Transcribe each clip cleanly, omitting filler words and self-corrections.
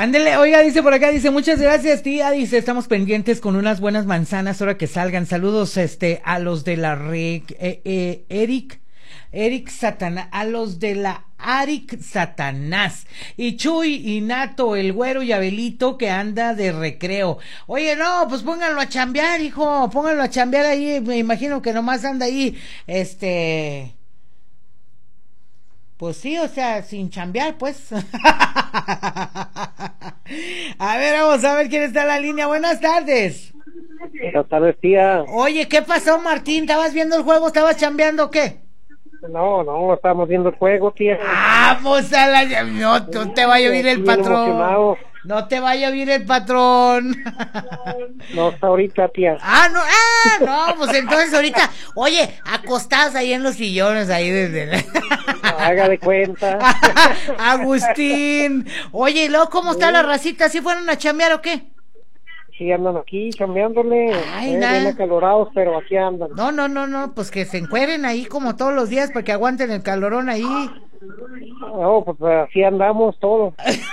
Ándele, oiga, dice por acá, dice, muchas gracias, tía, dice, estamos pendientes con unas buenas manzanas ahora que salgan. Saludos, a los de la Eric Satanás, a los de la Aric Satanás, y Chuy y Nato, el güero y Abelito que anda de recreo. Oye, no, pues pónganlo a chambear, hijo, pónganlo a chambear ahí, me imagino que nomás anda ahí, pues sí, o sea, sin chambear, pues. A ver, vamos a ver quién está en la línea. Buenas tardes. Buenas tardes, tía. Oye, ¿qué pasó, Martín? ¿Estabas viendo el juego? ¿Estabas chambeando o qué? No, estábamos viendo el juego, tía. Vamos a la... No te vaya a oír el patrón. Emocionado. No te vaya a oír el patrón. No, está ahorita, tía. No, pues entonces ahorita, oye, acostados ahí en los sillones, ahí desde... Haga de cuenta. Agustín. Oye, ¿y luego cómo está la racita? ¿Sí fueron a chambear o qué? Sí, andan aquí chambeándole. Ay, bien acalorados, pero aquí andan. No, pues que se encueren ahí como todos los días para que aguanten el calorón ahí. No, pues así andamos todos.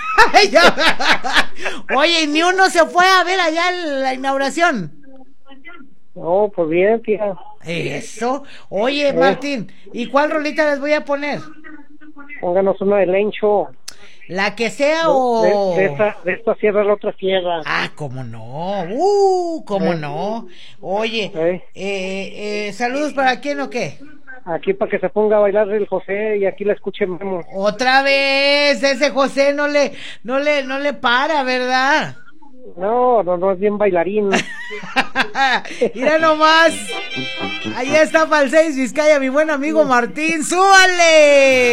Oye, ¿y ni uno se fue a ver allá la inauguración? No, pues bien, tía. Eso. Oye, Martín, ¿y cuál rolita les voy a poner? Pónganos una de Lencho. La que sea o... De esta sierra a la otra sierra. Cómo no. Cómo no. Oye, saludos para quién o qué. Aquí para que se ponga a bailar el José y aquí la escuchemos. Otra vez, ese José no le para, ¿verdad? No es bien bailarín. Mira nomás. Ahí está para el 6 Vizcaya, mi buen amigo Martín. ¡Súbale!